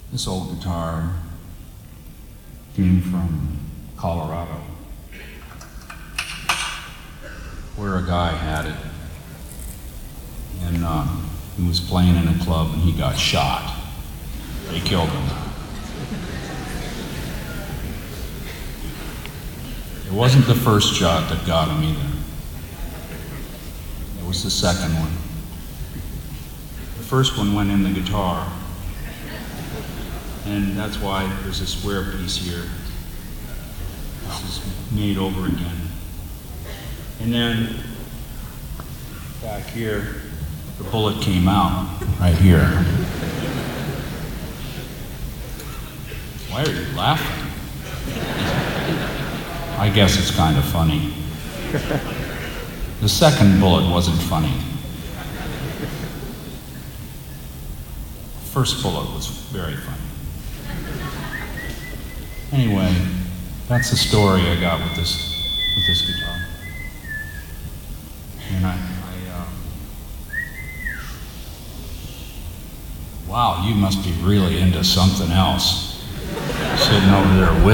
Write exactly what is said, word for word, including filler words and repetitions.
This old guitar came from Colorado, where a guy had it, and uh, he was playing in a club and he got shot. They killed him. It wasn't the first shot that got him either. It was the second one. The first one went in the guitar, and that's why there's a square piece here. This is made over again. And then back here, the bullet came out right here. Why are you laughing? I guess it's kind of funny. The second bullet wasn't funny. The first bullet was very funny. Anyway, that's the story I got with this with this guitar. And I, I uh, wow, you must be really into something else, sitting over there with